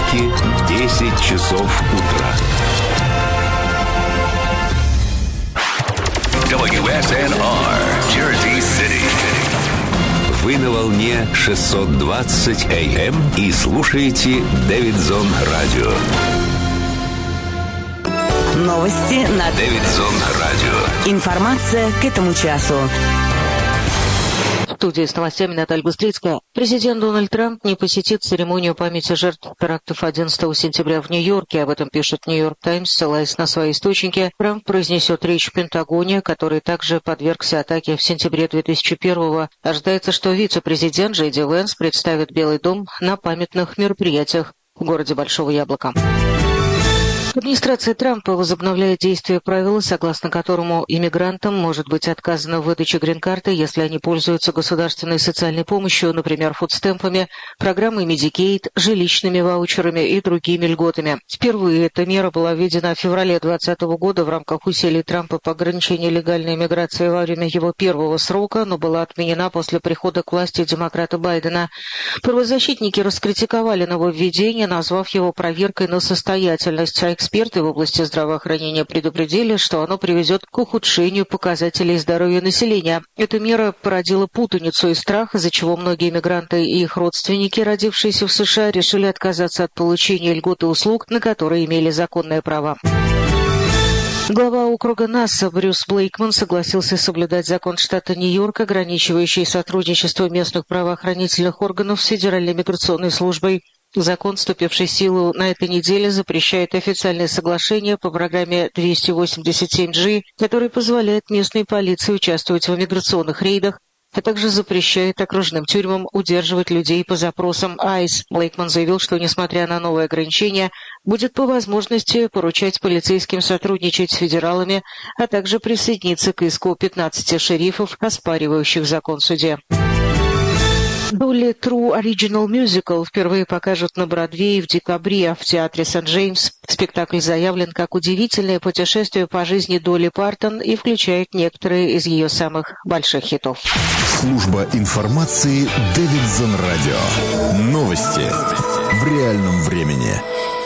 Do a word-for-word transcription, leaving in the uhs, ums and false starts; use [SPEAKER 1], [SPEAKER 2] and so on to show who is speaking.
[SPEAKER 1] Нью-Йорке десять часов утра.
[SPEAKER 2] дабл ю эс эн ар, Jersey City.
[SPEAKER 1] Вы на волне шестьсот двадцать эй эм и слушаете Дэвидсон Радио.
[SPEAKER 3] Новости на
[SPEAKER 1] Дэвидсон Радио.
[SPEAKER 3] Информация к этому часу.
[SPEAKER 4] В студии с новостями Наталья Быстрицкая. Президент Дональд Трамп не посетит церемонию памяти жертв терактов одиннадцатого сентября в Нью-Йорке. Об этом пишет Нью-Йорк Таймс, ссылаясь на свои источники. Трамп произнесет речь в Пентагоне, который также подвергся атаке в сентябре две тысячи первого. Ожидается, что вице-президент Джей Ди Вэнс представит Белый дом на памятных мероприятиях в городе Большого Яблока. Администрация Трампа возобновляет действие правила, согласно которому иммигрантам может быть отказано в выдаче грин-карты, если они пользуются государственной социальной помощью, например, фудстемпами, программой Medicaid, жилищными ваучерами и другими льготами. Впервые эта мера была введена в феврале двадцатого года в рамках усилий Трампа по ограничению легальной иммиграции во время его первого срока, но была отменена после прихода к власти демократа Байдена. Правозащитники раскритиковали нововведение, назвав его проверкой на состоятельность, а эксперты в области здравоохранения предупредили, что оно приведет к ухудшению показателей здоровья населения. Эта мера породила путаницу и страх, из-за чего многие иммигранты и их родственники, родившиеся в США, решили отказаться от получения льгот и услуг, на которые имели законное право. Глава округа НАСА Брюс Блейкман согласился соблюдать закон штата Нью-Йорк, ограничивающий сотрудничество местных правоохранительных органов с Федеральной миграционной службой. Закон, вступивший в силу на этой неделе, запрещает официальные соглашения по программе двести восемьдесят семь джи, который позволяет местной полиции участвовать в миграционных рейдах, а также запрещает окружным тюрьмам удерживать людей по запросам айс. Блейкман заявил, что, несмотря на новые ограничения, будет по возможности поручать полицейским сотрудничать с федералами, а также присоединиться к иску пятнадцати шерифов, оспаривающих закон в суде. Долли True Original Musical впервые покажут на Бродвее в декабре в театре Сент-Джеймс. Спектакль заявлен как удивительное путешествие по жизни Долли Партон и включает некоторые из ее самых больших хитов.
[SPEAKER 5] Служба информации Дэвидсон Радио. Новости в реальном времени.